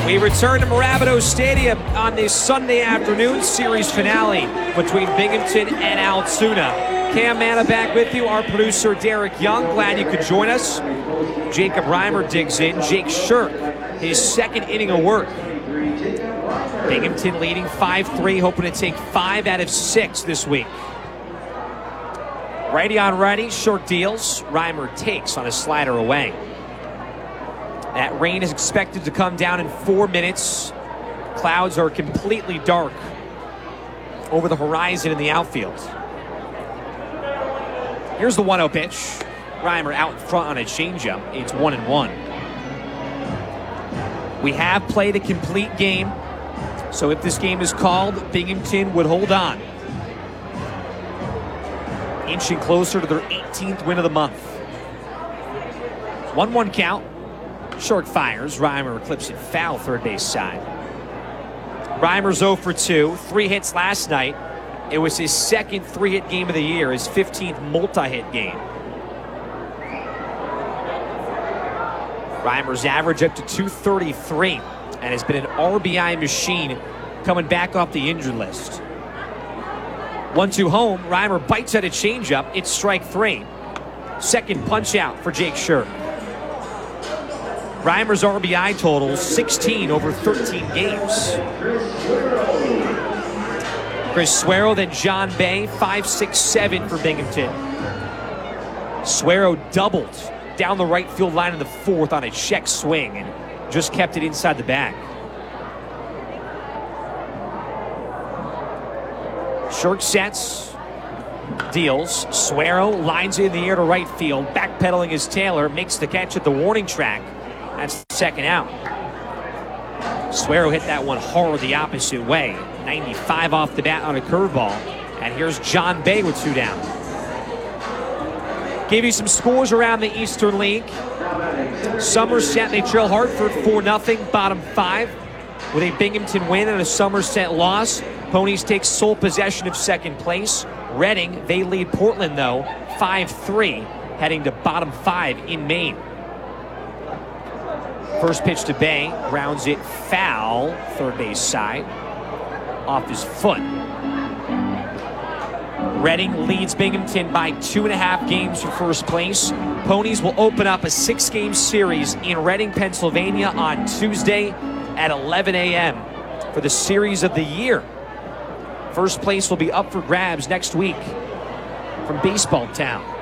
We return to Mirabito Stadium on this Sunday afternoon series finale between Binghamton and Altoona. Cam Manna back with you, our producer Derek Young. Glad you could join us. Jacob Reimer digs in. Jake Shirk, his second inning of work. Binghamton leading 5-3, hoping to take 5 out of 6 this week. Righty on righty, Shirk deals. Reimer takes on a slider away. That rain is expected to come down in 4 minutes. Clouds are completely dark over the horizon in the outfield. Here's the 1-0 pitch. Reimer out in front on a changeup. It's 1-1. We have played a complete game, so if this game is called, Binghamton would hold on. Inching closer to their 18th win of the month. 1-1 count. Short fires. Reimer clips it foul third base side. Reimer's 0 for 2. 3 hits last night. It was his second 3-hit game of the year, his 15th multi-hit game. Reimer's average up to 233 and has been an RBI machine coming back off the injured list. 1-2 home. Reimer bites at a changeup. It's strike 3. Second punch out for Jake Shirk. Reimer's RBI total 16 over 13 games. Chris Suero, then John Bay, 5-6-7 for Binghamton. Suero doubled down the right field line in the 4th on a check swing and just kept it inside the bag. Shirk sets, deals. Suero lines it in the air to right field, backpedaling his Taylor, makes the catch at the warning track. That's the second out. Suero hit that one hard the opposite way. 95 off the bat on a curveball. And here's John Bay with 2 down. Give you some scores around the Eastern League. Somerset, they trail Hartford 4-0, bottom 5. With a Binghamton win and a Somerset loss, Ponies take sole possession of second place. Reading, they lead Portland, though, 5-3, heading to bottom 5 in Maine. First pitch to Bay, grounds it foul, third base side, off his foot. Reading leads Binghamton by 2.5 games for first place. Ponies will open up a 6-game series in Reading, Pennsylvania on Tuesday at 11 a.m. for the series of the year. First place will be up for grabs next week from Baseball Town.